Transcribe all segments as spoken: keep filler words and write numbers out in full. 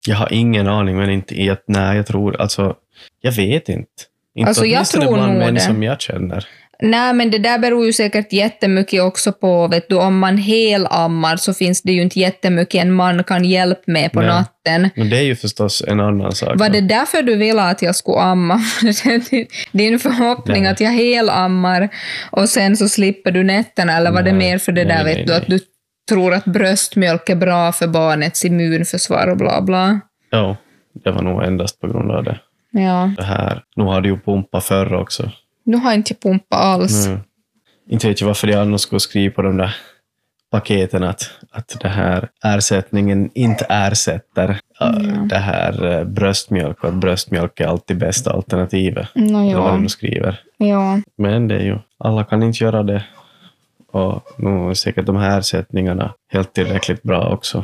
Jag har ingen aning, men inte i att, nej, jag tror, alltså, jag vet inte. Inte Alltså, jag tror bland nog män det. som jag känner. Nej, men det där beror ju säkert jättemycket också på, vet du, om man helammar så finns det ju inte jättemycket en man kan hjälpa med på Nej. natten. Men det är ju förstås en annan sak. Var det därför du ville att jag skulle amma? Din förhoppning Nej. att jag helammar och sen så slipper du nätterna, eller var det Nej, mer för det nej, där, nej, vet du, nej. att du tror att bröstmjölk är bra för barnets immunförsvar och bla bla. Ja, det var nog endast på grund av det. Ja, Det här. Nu har du ju pumpat förr också. nu har inte jag pumpat alls. Mm. Inte vet jag varför jag annars skulle skriva på de där paketen att, att det här ersättningen inte ersätter äh, det här äh, bröstmjölk och att bröstmjölk är alltid bästa alternativet. Nå, Eller vad ja. de skriver. Ja. Men det är ju, alla kan inte göra det. Och nu är säkert de här ersättningarna helt tillräckligt bra också.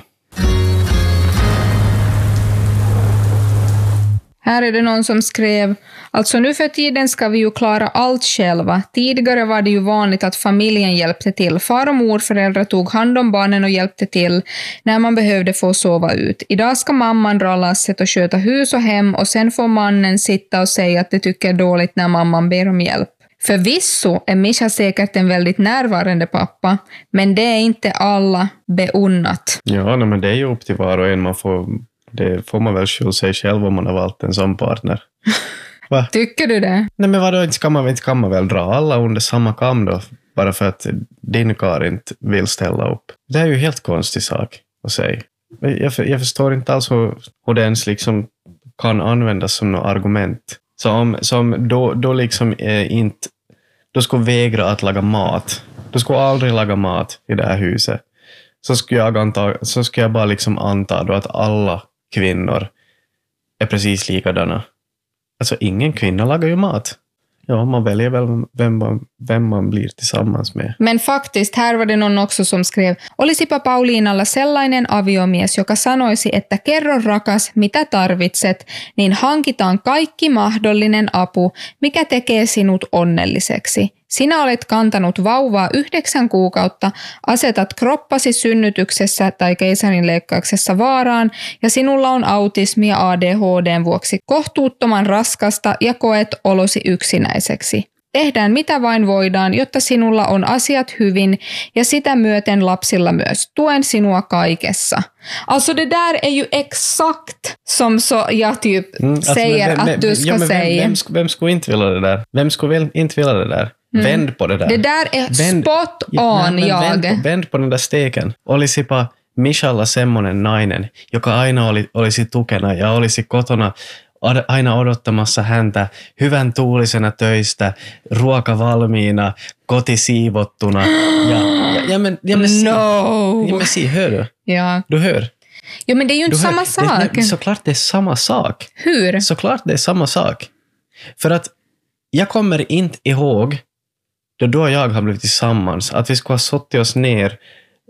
Här är det någon som skrev, alltså nu för tiden ska vi ju klara allt själva. Tidigare var det ju vanligt att familjen hjälpte till. Far och morföräldrar tog hand om barnen och hjälpte till när man behövde få sova ut. Idag ska mamman dra lasset och sköta hus och hem och sen får mannen sitta och säga att det tycker är dåligt när mamman ber om hjälp. Förvisso är Mischa säkert en väldigt närvarande pappa, men det är inte alla beunnat. Ja, nej, men det är ju upp till var och en. Man får, det får man väl skylla sig själv om man har valt en sån partner. Va? Tycker du det? Nej, men vadå, inte ska man, inte kan man väl dra alla under samma kam då? Bara för att din kar inte vill ställa upp. Det är ju helt konstig sak att säga. Jag, jag förstår inte alls hur, hur det ens liksom kan användas som något argument. Så om, som då, då liksom eh, inte, då skulle vägra att laga mat. Då skulle aldrig laga mat i det här huset. Så skulle jag, anta, så skulle jag bara liksom anta då att alla kvinnor är precis likadana. Alltså ingen kvinna lagar ju mat. Ja, man väljer väl vem man, vem man blir tillsammans med. Men faktiskt, här var det någon också som skrev, olisipa Pauliinalla sellainen aviomies, joka sanoisi, että kerro rakas, mitä tarvitset, niin hankitaan kaikki mahdollinen apu, mikä tekee sinut onnelliseksi. Sinä olet kantanut vauvaa yhdeksän kuukautta, asetat kroppasi synnytyksessä tai keisarinleikkauksessa vaaraan ja sinulla on autismi ja A D H D:n vuoksi kohtuuttoman raskasta ja koet olosi yksinäiseksi. Tehdään mitä vain voidaan, jotta sinulla on asiat hyvin ja sitä myöten lapsilla myös. Tuen sinua kaikessa. Alltså det där är ju exakt som så jag typ Mm, alltså, säger men vem- att du ska ja, men vem, säga. Vem, sk- vem skulle inte vilja det där? Vem skulle väl inte vilja det där? Mm. Vänd på det där. Det där är Vänd- spot Ja, on, nej, men jag. Vänd på, vänd på den där steken. Olisipa Michalla semmonen nainen, joka aina oli, olisi tukena ja olisi kotona od- aina odottamassa häntä hyvän tuulisena töistä, ruoka valmiina, koti siivottuna. Ja, ja, ja, men, ja, men, No. ja, men si, hör du? Ja. Du hör? Jo, men det är ju inte Du hör? samma sak. Det, det, såklart det är samma sak. Hur? Såklart det är samma sak. För att jag kommer inte ihåg då du och jag har blivit tillsammans att vi skulle ha suttit oss ner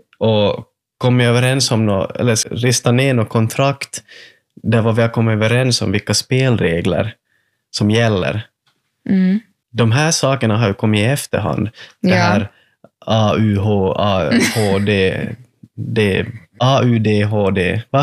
och kommit överens om något, eller ristat ner något kontrakt där vad vi har kommit överens om vilka spelregler som gäller. Mm. De här sakerna har ju kommit i efterhand. Det Ja. här A U H A H D D A U D H D, va?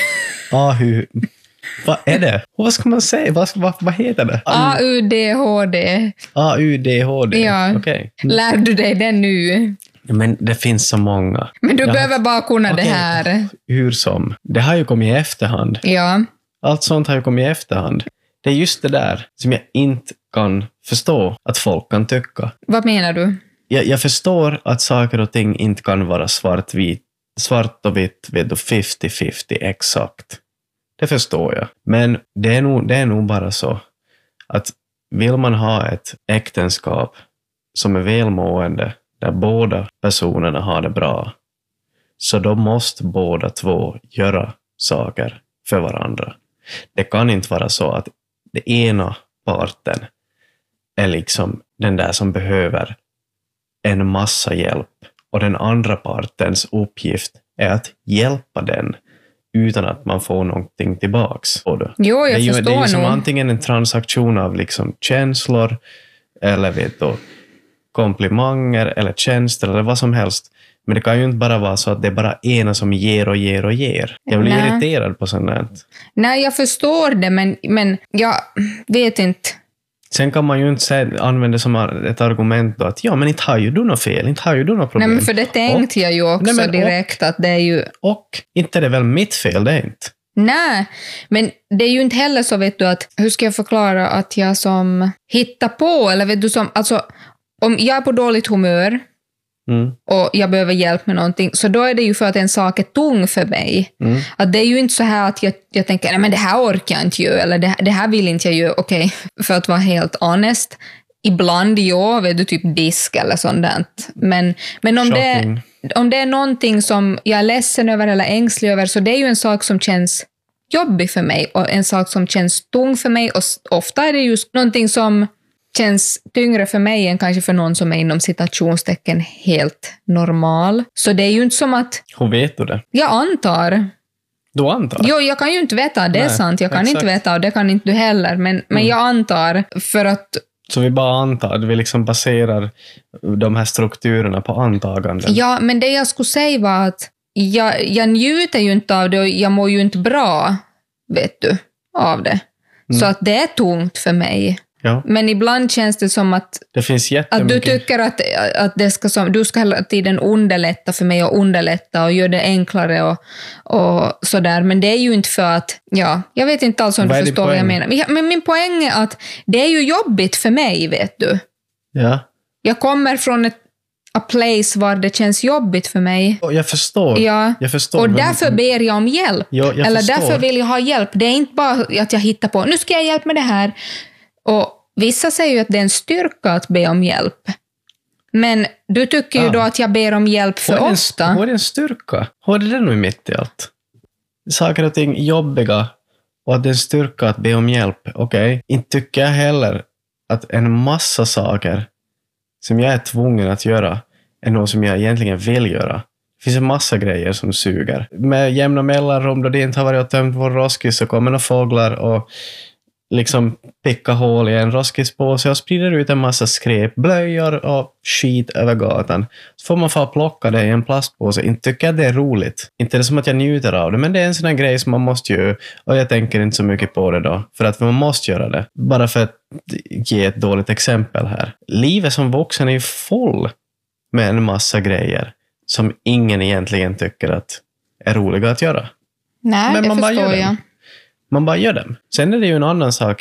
A U Vad är det? Vad ska man säga? Vad, vad, vad heter det? A U D H D. A U D H D? Ja. Okej. Lär du dig det nu? Men det finns så många. Men du Ja. behöver bara kunna Okej. det här. Hur som. Det har ju kommit i efterhand. Ja. Allt sånt har ju kommit i efterhand. Det är just det där som jag inte kan förstå att folk kan tycka. Vad menar du? Jag, jag förstår att saker och ting inte kan vara svartvit, svart och vitt, vet du, femtio femtio exakt. Det förstår jag. Men det är nog, det är nog bara så att vill man ha ett äktenskap som är välmående, där båda personerna har det bra, så då måste båda två göra saker för varandra. Det kan inte vara så att det ena parten är liksom den där som behöver en massa hjälp och den andra partens uppgift är att hjälpa den utan att man får någonting tillbaks på det. Jo, jag det är ju, förstår det är ju som nog. antingen en transaktion av liksom känslor eller vet du, komplimanger eller tjänster eller vad som helst. Men det kan ju inte bara vara så att det är bara ena som ger och ger och ger. Jag blir Nej. irriterad på sånt här. Nej, jag förstår det, men, men jag vet inte. Sen kan man ju inte säga, använda det som ett argument då att ja, men inte har ju du något fel, inte har ju du något problem. Nej, men för det tänkte och, jag ju också nej, men, direkt och, att det är ju... Och inte är det väl mitt fel, det är inte. Nej, men det är ju inte heller så, vet du, att hur ska jag förklara att jag som hittar på, eller vet du, som, alltså om jag är på dåligt humör Mm. och jag behöver hjälp med någonting, så då är det ju för att en sak är tung för mig. Mm. Att det är ju inte så här att jag, jag tänker, nej men det här orkar jag inte göra, eller det, det här vill inte jag göra, okej, okay. För att vara helt honest. Ibland ja, vet du, typ disk eller sånt där. Men, men om, det, om det är någonting som jag är ledsen över eller ängslig över, så det är ju en sak som känns jobbig för mig och en sak som känns tung för mig, och ofta är det just någonting som känns tyngre för mig än kanske för någon som är inom citationstecken helt normal. Så det är ju inte som att... Hur vet du det? Jag antar. Du antar? Jo, jag kan ju inte veta, det är Nej, sant. Jag kan exakt. inte veta och det kan inte du heller. Men, mm. men jag antar för att... Så vi bara antar, vi liksom baserar de här strukturerna på antaganden. Ja, men det jag skulle säga var att jag, jag njuter ju inte av det och jag mår ju inte bra, vet du, av det. Mm. Så att det är tungt för mig. Ja. Men ibland känns det som att, det finns att du tycker att, att det ska som, du ska hela tiden underlätta för mig och underlätta och göra det enklare och, och sådär. Men det är ju inte för att, ja, jag vet inte alls om vad du förstår vad jag menar. Men, men min poäng är att det är ju jobbigt för mig, vet du. Ja. Jag kommer från ett a place var det känns jobbigt för mig. Jag förstår. Ja. Jag förstår. Och därför ber jag om hjälp. Ja, jag Eller förstår. därför vill jag ha hjälp. Det är inte bara att jag hittar på, nu ska jag hjälpa med det här. Och vissa säger ju att det är en styrka att be om hjälp. Men du tycker ju ja. då att jag ber om hjälp för en, ofta. Hur är det en styrka? Hur är det nu mitt i allt? Saker och ting jobbiga och att det är en styrka att be om hjälp. Okej, okay. Inte tycker jag heller att en massa saker som jag är tvungen att göra är något som jag egentligen vill göra. Det finns en massa grejer som suger. Med jämna mellanrum då det inte har varit och tömt vår roskis så kommer några fåglar och liksom picka hål i en roskispåse och sprider ut en massa skräp, blöjor och skit över gatan. Så får man få plocka det i en plastpåse. Inte tycker jag det är roligt. Inte är det som att jag njuter av det, men det är en sån här grej som man måste göra. Och jag tänker inte så mycket på det då, för att man måste göra det. Bara för att ge ett dåligt exempel här. Livet som vuxen är ju full med en massa grejer som ingen egentligen tycker att är roliga att göra. Nej, men det man förstår bara jag. Man bara gör dem. Sen är det ju en annan sak.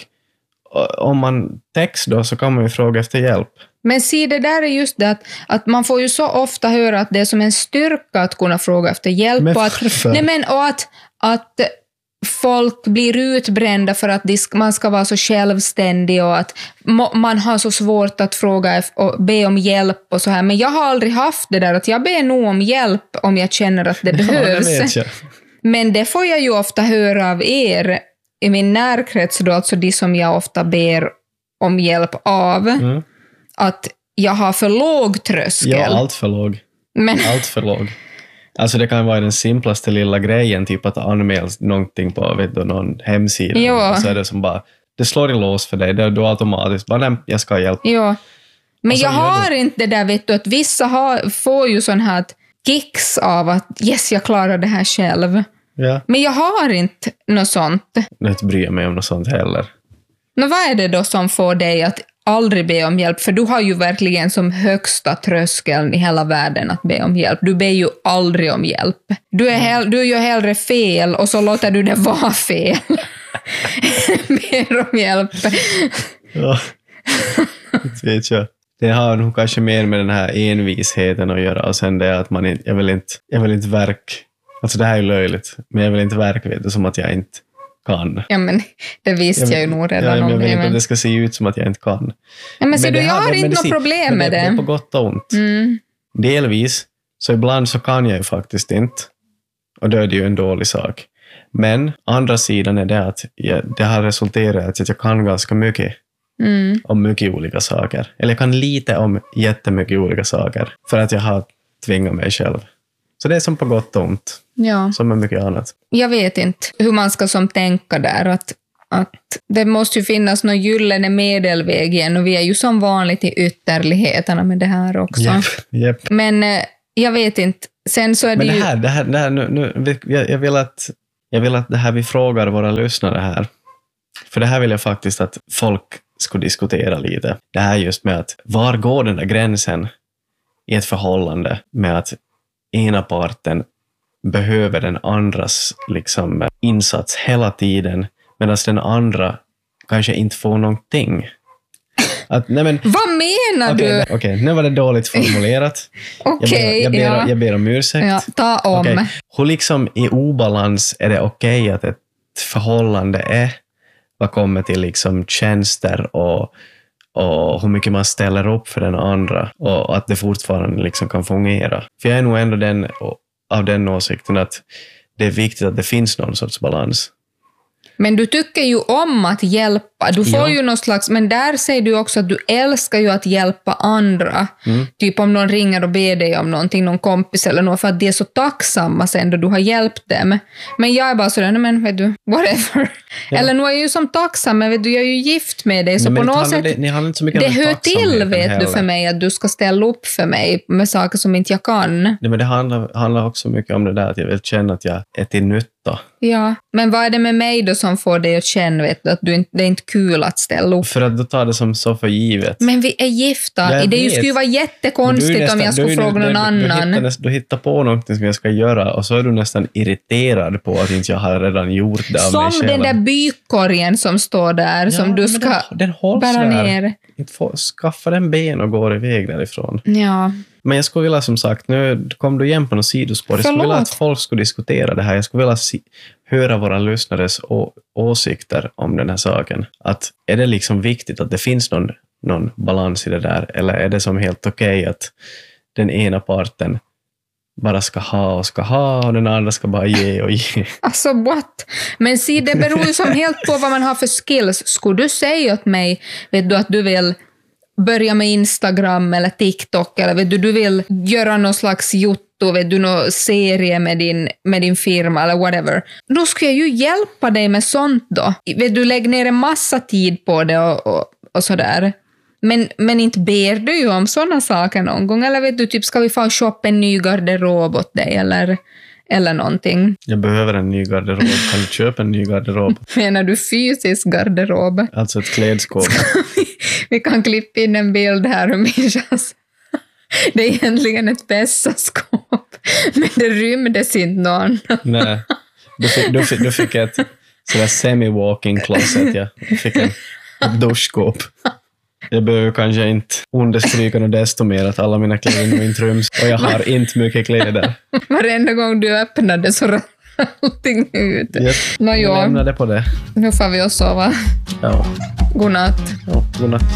Om man text då så kan man ju fråga efter hjälp. Men se, det där är just det att, att man får ju så ofta höra att det är som en styrka att kunna fråga efter hjälp. Men och att, nej men, och att, att folk blir utbrända för att man ska vara så självständig och att man har så svårt att fråga och be om hjälp och så här. Men jag har aldrig haft det där att jag ber nog om hjälp om jag känner att det behövs. Ja, det vet jag. Men det får jag ju ofta höra av er i min närkrets då, alltså de som jag ofta ber om hjälp av, mm. att jag har för låg tröskel. Ja, allt för låg. Men... Allt för låg. Alltså det kan vara den simplaste lilla grejen, typ att anmäla någonting på vet du, någon hemsida. Jo. Så är det som bara, det slår i lås för dig, det är då automatiskt bara, nej, jag ska hjälpa. Jo. Men jag har inte det där, vet du, att vissa har, får ju sån här kicks av att yes, jag klarar det här själv. Ja. Men jag har inte något sånt. Jag inte bryr mig om något sånt heller. Men vad är det då som får dig att aldrig be om hjälp? För du har ju verkligen som högsta tröskeln i hela världen att be om hjälp. Du ber ju aldrig om hjälp. Du, är hell- du gör hellre fel och så låter du det vara fel. Ber om hjälp. Ja, det vet jag. Det har nog kanske mer med den här envisheten att göra. Och sen det att man inte, jag vill inte, jag vill inte verka. Alltså det här är löjligt. Men jag vill inte verka, vet du, som att jag inte kan. Ja, men det visste jag, jag ju nog redan ja, men om jag det. vill Men... inte att det ska se ut som att jag inte kan. Ja, men, men så du, jag här, har men, inte något något problem med det. Det är på gott och ont. Mm. Delvis. Så ibland så kan jag ju faktiskt inte. Och då är det ju en dålig sak. Men andra sidan är det att jag, det har resulterat i att jag kan ganska mycket. Mm. Om mycket olika saker. Eller jag kan lite om jättemycket olika saker. För att jag har tvingat mig själv. Så det är som på gott och ont. Ja. Som med mycket annat. Jag vet inte hur man ska som tänka där. Att att det måste ju finnas någon gyllene medelväg igen och vi är ju som vanligt i ytterligheterna med det här också. Yep, yep. Men eh, jag vet inte. Sen så är det, Men det ju... här, det här, det här nu, nu, jag, jag, vill att, jag vill att det här vi frågar våra lyssnare här. För det här vill jag faktiskt att folk ska diskutera lite. Det här just med att var går den där gränsen i ett förhållande med att ena parten behöver den andras liksom, insats hela tiden medan den andra kanske inte får någonting. Att, nej men, Vad menar okay, du? Okej, okay, nu var det dåligt formulerat. Okej, jag, ber, jag, ber, ja. jag ber om ursäkt. Ja, ta om. Okay. Hur liksom i obalans är det okej okay att ett förhållande är vad kommer till liksom tjänster och, och hur mycket man ställer upp för den andra och att det fortfarande liksom kan fungera. För jag är nog ändå den, av den åsikten att det är viktigt att det finns någon sorts balans. Men du tycker ju om att hjälpa. Du får Ja. ju någon slags... Men där säger du också att du älskar ju att hjälpa andra. Mm. Typ om någon ringer och ber dig om någonting, någon kompis eller något, för att de är så tacksamma sen då du har hjälpt dem. Men jag är bara sådär, nej men vet du, whatever. Ja. Eller nu är jag ju som tacksam, men vet du, jag är ju gift med dig. Så Nej, på men något det, sätt... det, ni handlar inte så mycket Det om hör till, tacksamheten vet heller. du, för mig att du ska ställa upp för mig med saker som inte jag kan. Nej, men det handlar, handlar också mycket om det där att jag vill känna att jag är till nytta. Ja, men vad är det med mig då som får dig att känna, vet du, att du inte, det är inte kul att ställa upp? För att du tar det som så för givet. Men vi är gifta. Jag Det vet. skulle ju vara Men du är jättekonstigt nästan- om jag du skulle är- fråga du- någon du, annan. Du hittar, du hittar på någonting som jag ska göra och så är du nästan irriterad på att inte jag har redan gjort det av mig Som själv. den där bykorgen som står där, Ja, som du men ska den, den hålls bära där. ner. Inte få, skaffa den ben och går iväg därifrån. Ja. Men jag skulle vilja, som sagt, nu kom du igen på något sidospår. Jag skulle Förlåt. vilja att folk skulle diskutera det här. Jag skulle vilja si- höra våra lyssnares å- åsikter om den här saken. Att är det liksom viktigt att det finns någon, någon balans i det där? Eller är det som helt okej att den ena parten bara ska ha och ska ha och den andra ska bara ge och ge? Alltså what? Men se, det beror ju som helt på vad man har för skills. Skulle du säga åt mig, vet du, att du vill börja med Instagram eller TikTok, eller vet du, du vill göra någon slags jotto, vet du, någon serie med din, med din firma eller whatever. Då ska jag ju hjälpa dig med sånt då. Vet du, lägg ner en massa tid på det och, och, och sådär. Men, men inte ber du ju om sådana saker någon gång? Eller vet du, typ ska vi få shoppa en ny garderob åt dig eller, eller någonting? Jag behöver en ny garderob. Kan du köpa en ny garderob? Menar du fysisk garderob? Alltså ett klädskåp. Vi kan klippa in en bild här om Mishas. Det är egentligen ett vässaskåp, men det rymdes inte någon. Nej, du fick, du fick, du fick ett sådär semi-walking closet, ja. Du fick en, ett duschskåp. Jag behöver kanske inte understryka något desto mer att alla mina kläder nu inte ryms. Och jag har inte mycket kläder. Varenda gång du öppnade så rann allting ut. Jag, Nå, jag ja. lämnar det på det. Nu får vi oss sova. Ja, God natt. ja, godnatt.